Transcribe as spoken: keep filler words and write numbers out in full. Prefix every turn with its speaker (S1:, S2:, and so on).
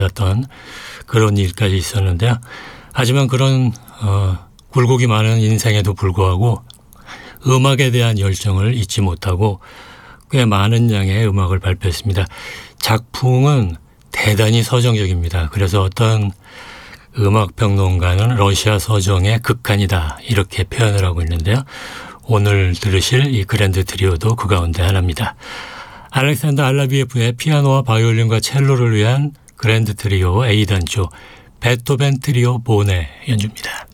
S1: 어떤 그런 일까지 있었는데요. 하지만 그런 어, 굴곡이 많은 인생에도 불구하고 음악에 대한 열정을 잊지 못하고 꽤 많은 양의 음악을 발표했습니다. 작품은 대단히 서정적입니다. 그래서 어떤 음악평론가는 러시아 서정의 극한이다 이렇게 표현을 하고 있는데요. 오늘 들으실 이 그랜드 트리오도 그 가운데 하나입니다. 알렉산더 알라비예프의 피아노와 바이올린과 첼로를 위한 그랜드 트리오 A단조 베토벤 트리오 보네 연주입니다.